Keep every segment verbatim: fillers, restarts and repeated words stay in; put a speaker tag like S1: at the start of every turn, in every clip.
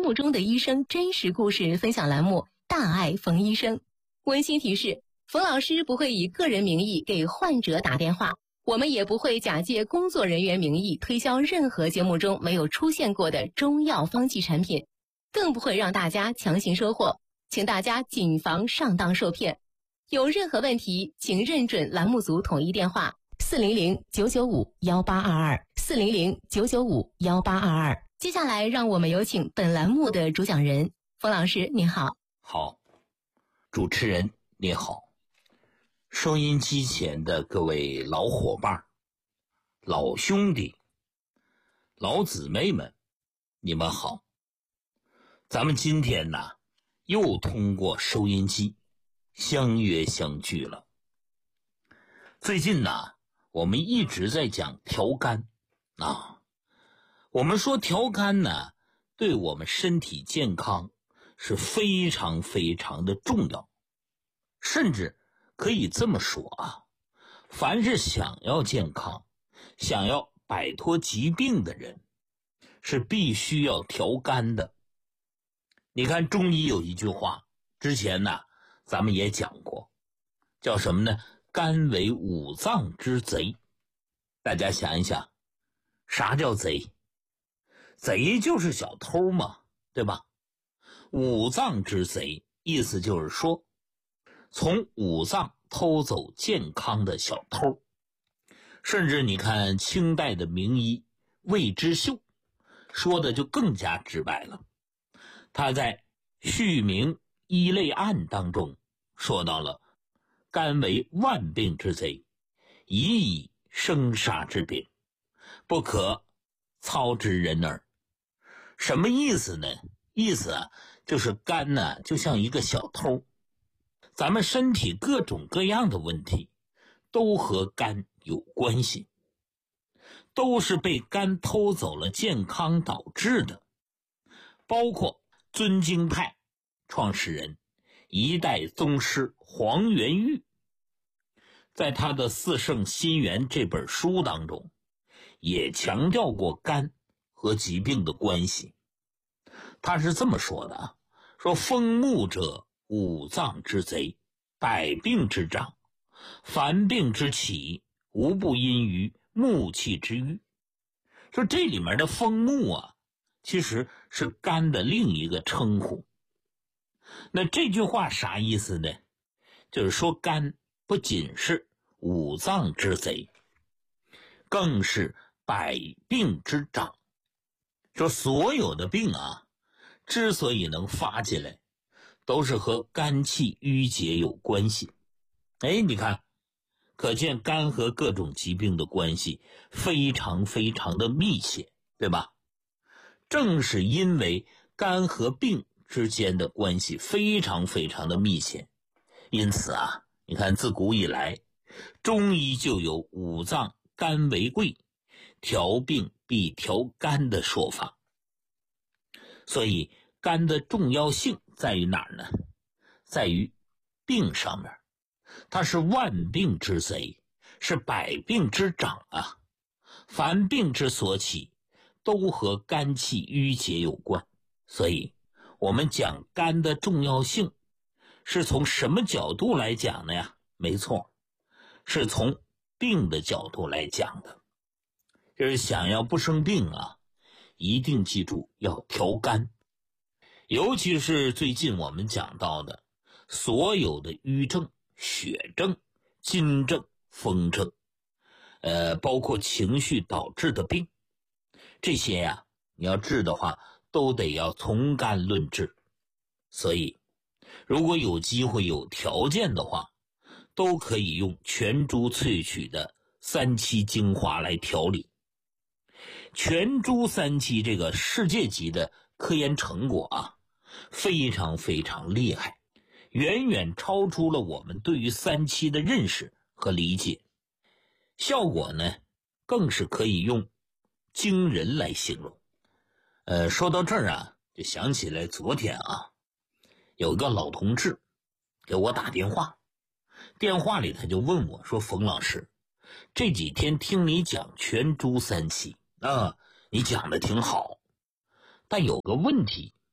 S1: 目中的医生真实故事分享栏目大爱冯医生。温馨提示，冯老师不会以个人名义给患者打电话，我们也不会假借工作人员名义推销任何节目中没有出现过的中药方剂产品，更不会让大家强行收货，请大家谨防上当受骗。有任何问题，请认准栏目组统一电话四零零九九五幺八二二四零零九九五幺八二二。接下来，让我们有请本栏目的主讲人冯老师，您好。
S2: 好，主持人你好，收音机前的各位老伙伴、老兄弟、老姊妹们，你们好。咱们今天呢，又通过收音机相约相聚了。最近呢，我们一直在讲调肝啊。我们说调肝呢，对我们身体健康是非常非常的重要，甚至可以这么说啊，凡是想要健康、想要摆脱疾病的人，是必须要调肝的。你看中医有一句话，之前呢咱们也讲过，叫什么呢？肝为五脏之贼。大家想一想，啥叫贼？贼就是小偷嘛，对吧？五脏之贼，意思就是说，从五脏偷走健康的小偷。甚至你看清代的名医魏之秀说的就更加直白了。他在《续明医类案》当中说到了，肝为万病之贼，宜以生杀之病，不可操之人耳。什么意思呢？意思啊，就是肝呢就像一个小偷，咱们身体各种各样的问题都和肝有关系，都是被肝偷走了健康导致的。包括尊经派创始人一代宗师黄元玉，在他的《四圣心源》这本书当中也强调过肝和疾病的关系。他是这么说的啊，说风木者五脏之贼，百病之长，凡病之起，无不因于木气之郁。说这里面的风木啊，其实是肝的另一个称呼。那这句话啥意思呢？就是说肝不仅是五脏之贼，更是百病之长。说所有的病啊，之所以能发起来，都是和肝气郁结有关系。哎，你看，可见肝和各种疾病的关系非常非常的密切，对吧？正是因为肝和病之间的关系非常非常的密切，因此啊，你看自古以来，中医就有五脏肝为贵，调病必调肝的说法。所以肝的重要性在于哪儿呢？在于病上面，它是万病之贼，是百病之长啊。凡病之所起，都和肝气郁结有关。所以我们讲肝的重要性，是从什么角度来讲的呀？没错，是从病的角度来讲的。就是想要不生病啊，一定记住要调肝。尤其是最近我们讲到的所有的瘀症、血症、金症、风症，呃，包括情绪导致的病，这些呀、啊，你要治的话，都得要从肝论治。所以如果有机会有条件的话，都可以用全株萃取的三七精华来调理。全株三七这个世界级的科研成果啊，非常非常厉害，远远超出了我们对于三七的认识和理解。效果呢，更是可以用惊人来形容。呃，说到这儿啊，就想起来昨天啊，有个老同志给我打电话，电话里他就问我说，冯老师，这几天听你讲全株三七啊，你讲的挺好，但有个问题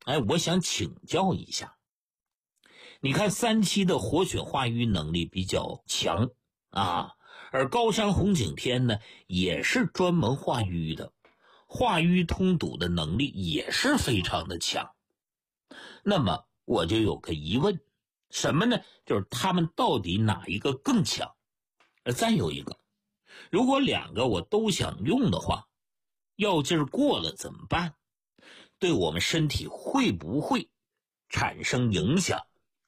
S2: 哎，我想请教一下，你看三七的活血化瘀能力比较强啊，而高山红景天呢，也是专门化瘀的，化瘀通堵的能力也是非常的强。那么我就有个疑问，什么呢？就是他们到底哪一个更强？而再有一个，如果两个我都想用的话，药劲儿过了怎么办？对我们身体会不会产生影响？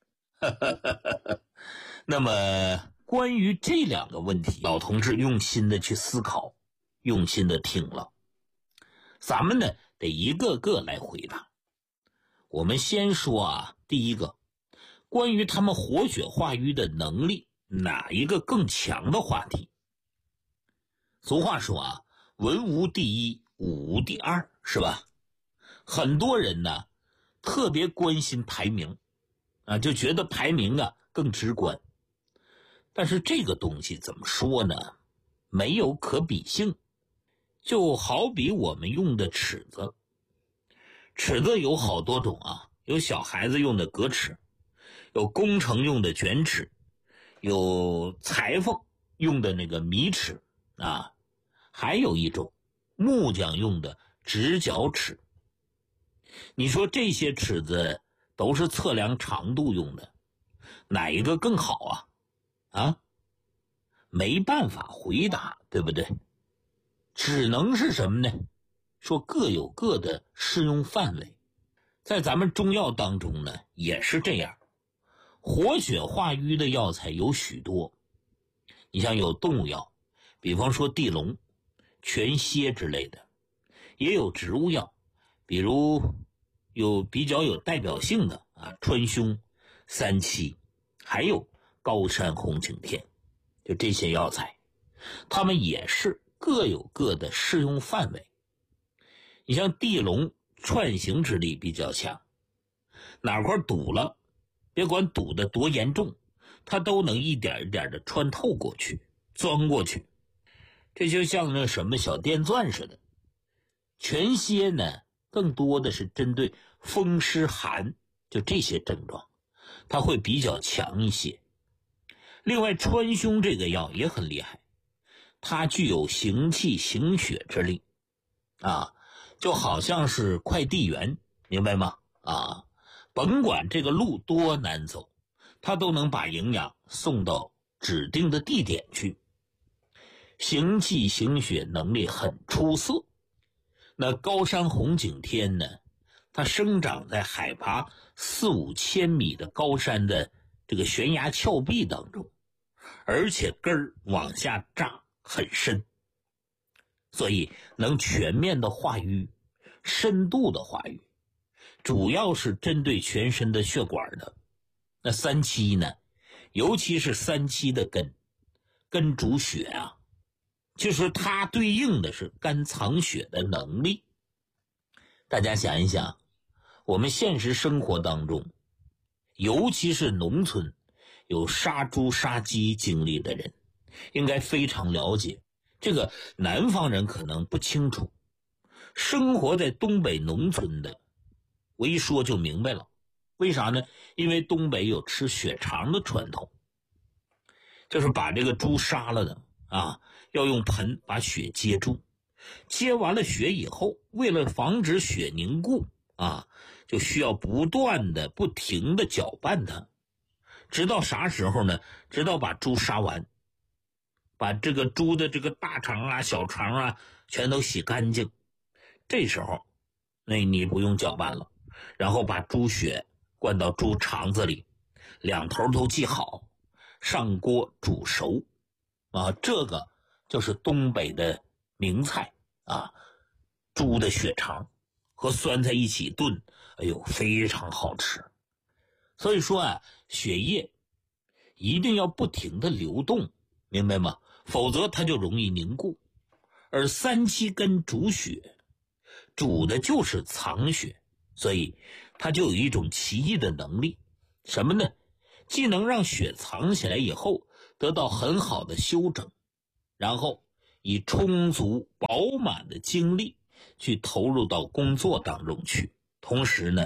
S2: 那么关于这两个问题，老同志用心的去思考，用心的听了，咱们呢得一个个来回答。我们先说啊，第一个，关于他们活血化瘀的能力哪一个更强的话题。俗话说啊，文无第一，武无第二，是吧？很多人呢特别关心排名啊，就觉得排名啊更直观。但是这个东西怎么说呢？没有可比性。就好比我们用的尺子，尺子有好多种啊，有小孩子用的格尺，有工程用的卷尺，有裁缝用的那个米尺啊，还有一种木匠用的直角尺。你说这些尺子都是测量长度用的，哪一个更好啊？啊，没办法回答，对不对？只能是什么呢？说各有各的适用范围。在咱们中药当中呢，也是这样。活血化瘀的药材有许多，你像有动物药，比方说地龙、全蝎之类的，也有植物药，比如有比较有代表性的啊，川芎、三七，还有高山红景天，就这些药材，它们也是各有各的适用范围。你像地龙串行之力比较强，哪块堵了，别管堵得多严重，它都能一点一点的穿透过去，钻过去，这就像那什么小电钻似的。全蝎呢，更多的是针对风湿寒，就这些症状，它会比较强一些。另外川芎这个药也很厉害，它具有行气行血之力啊，就好像是快递员，明白吗？啊，甭管这个路多难走，它都能把营养送到指定的地点去，行气行血能力很出色。那高山红景天呢，它生长在海拔四五千米的高山的这个悬崖峭壁当中，而且根儿往下扎很深，所以能全面的化瘀，深度的化瘀，主要是针对全身的血管的。那三七呢，尤其是三七的根，根主血啊，就是它对应的是肝藏血的能力。大家想一想，我们现实生活当中，尤其是农村有杀猪杀鸡经历的人，应该非常了解。这个南方人可能不清楚，生活在东北农村的，我一说就明白了。为啥呢？因为东北有吃血肠的传统，就是把这个猪杀了的啊，要用盆把血接住，接完了血以后，为了防止血凝固啊，就需要不断的不停的搅拌它，直到啥时候呢？直到把猪杀完，把这个猪的这个大肠啊小肠啊全都洗干净，这时候那你不用搅拌了，然后把猪血灌到猪肠子里，两头都系好，上锅煮熟啊，这个就是东北的名菜啊，猪的血肠和酸菜一起炖，哎呦非常好吃。所以说啊，血液一定要不停的流动，明白吗？否则它就容易凝固。而三七根主血，主的就是藏血，所以它就有一种奇异的能力，什么呢？既能让血藏起来以后得到很好的休整，然后以充足饱满的精力去投入到工作当中去，同时呢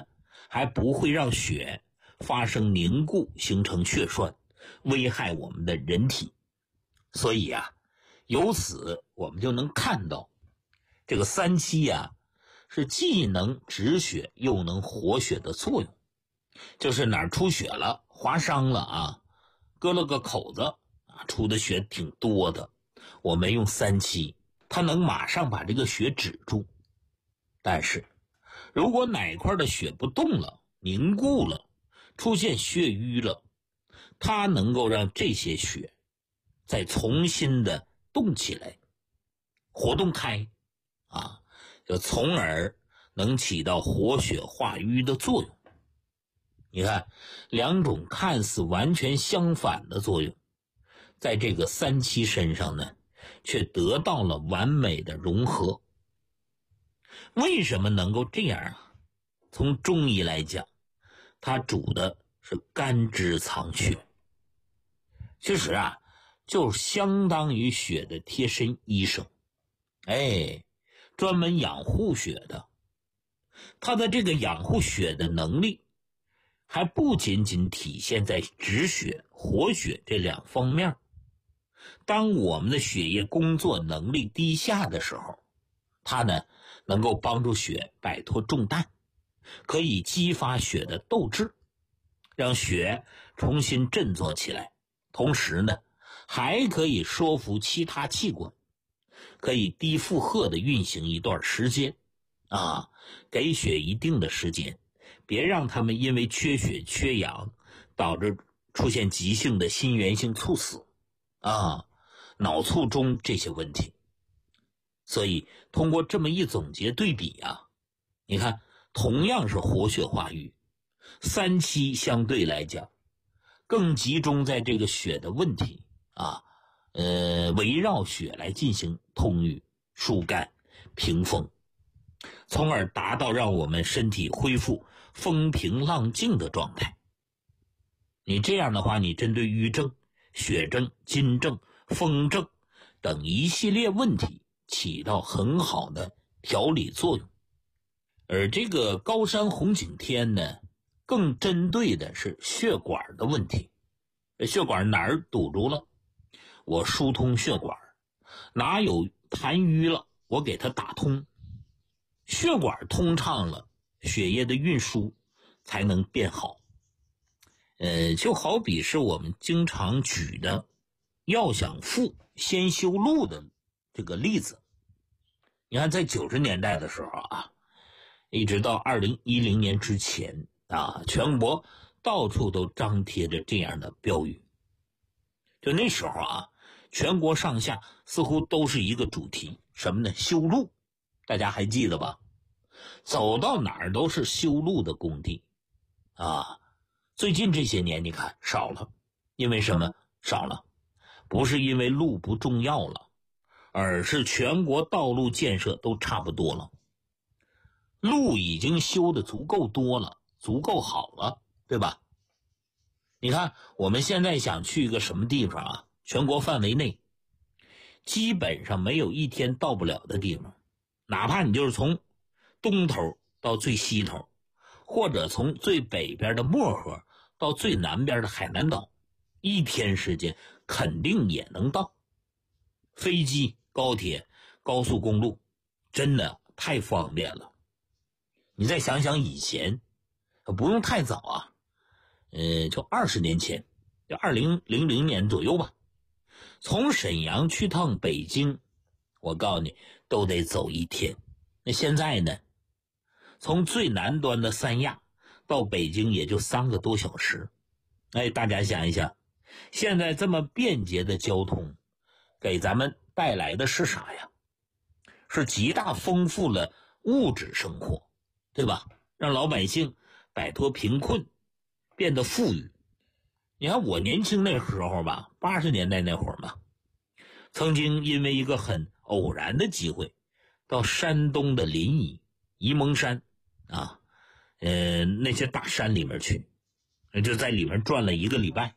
S2: 还不会让血发生凝固形成血栓，危害我们的人体。所以啊，由此我们就能看到这个三七啊是既能止血又能活血的作用。就是哪儿出血了，划伤了啊，割了个口子啊，出的血挺多的，我们用三七，它能马上把这个血止住。但是如果哪块的血不动了，凝固了，出现血瘀了，它能够让这些血再重新的动起来，活动开啊，就从而能起到活血化瘀的作用。你看，两种看似完全相反的作用，在这个三七身上呢，却得到了完美的融合。为什么能够这样啊？从中医来讲，它主的是肝汁藏血，其实啊，就相当于血的贴身医生，哎，专门养护血的。它的这个养护血的能力，还不仅仅体现在止血、活血这两方面。当我们的血液工作能力低下的时候，它呢能够帮助血摆脱重担，可以激发血的斗志，让血重新振作起来。同时呢，还可以说服其他器官，可以低负荷的运行一段时间啊，给血一定的时间，别让他们因为缺血缺氧导致出现急性的心源性猝死啊、脑卒中这些问题。所以通过这么一总结对比啊，你看同样是活血化瘀，三七相对来讲更集中在这个血的问题啊，呃，围绕血来进行通瘀、疏肝、平风，从而达到让我们身体恢复风平浪静的状态。你这样的话，你针对瘀症、血症、筋症、风症等一系列问题起到很好的调理作用。而这个高山红景天呢，更针对的是血管的问题。血管哪儿堵住了，我疏通血管；哪有痰瘀了，我给它打通。血管通畅了，血液的运输才能变好。呃，就好比是我们经常举的要想富先修路的这个例子。你看在九十年代的时候啊，一直到二零一零年之前啊，全国到处都张贴着这样的标语。就那时候啊，全国上下似乎都是一个主题，什么呢？修路。大家还记得吧？走到哪儿都是修路的工地啊。最近这些年你看少了，因为什么少了？不是因为路不重要了，而是全国道路建设都差不多了，路已经修得足够多了，足够好了，对吧？你看我们现在想去一个什么地方啊，全国范围内基本上没有一天到不了的地方，哪怕你就是从东头到最西头，或者从最北边的漠河到最南边的海南岛，一天时间肯定也能到。飞机、高铁、高速公路真的太方便了。你再想想以前，不用太早啊，呃，就二十年前，就二零零零年左右吧，从沈阳去趟北京，我告诉你都得走一天。那现在呢，从最南端的三亚到北京也就三个多小时。哎，大家想一想，现在这么便捷的交通给咱们带来的是啥呀？是极大丰富了物质生活，对吧？让老百姓摆脱贫困，变得富裕。你看我年轻那时候吧，八十年代那会儿嘛，曾经因为一个很偶然的机会，到山东的临沂、沂蒙山啊，呃，那些大山里面去，就在里面转了一个礼拜。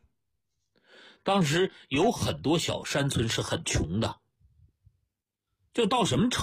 S2: 当时有很多小山村是很穷的，就到什么程度